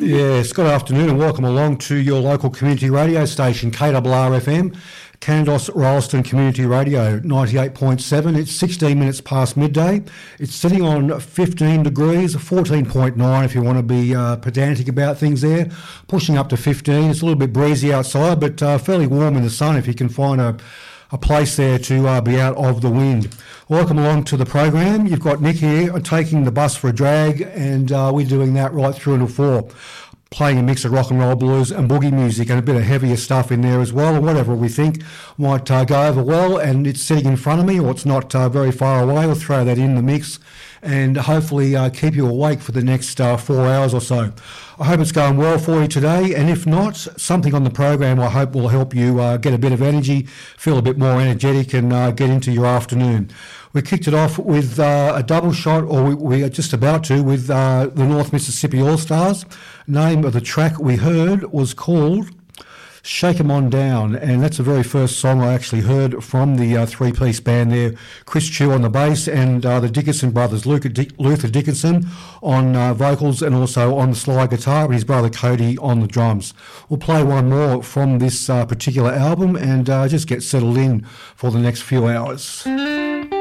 Yes, good afternoon and welcome along to your local community radio station, KRR-FM, Kandos Rolleston Community Radio, 98.7. It's 16 minutes past midday. It's sitting on 15 degrees, 14.9 if you want to be pedantic about things there, pushing up to 15. It's a little bit breezy outside, but fairly warm in the sun if you can find a place there to be out of the wind. Welcome along to the program. You've got Nick here taking the bus for a drag, and we're doing that right through until 4, playing a mix of rock and roll, blues and boogie music and a bit of heavier stuff in there as well, and whatever we think might go over well and it's sitting in front of me or it's not very far away, we'll throw that in the mix and hopefully keep you awake for the next 4 hours or so. I hope it's going well for you today, and if not, something on the program I hope will help you get a bit of energy, feel a bit more energetic and get into your afternoon. We kicked it off with a double shot, or we are just about to, with the North Mississippi All-Stars. Name of the track we heard was called Shake 'Em On Down, and that's the very first song I actually heard from the three-piece band there. Chris Chew on the bass and the Dickinson brothers, Luther Dickinson on vocals and also on the slide guitar, and his brother Cody on the drums. We'll play one more from this particular album and just get settled in for the next few hours.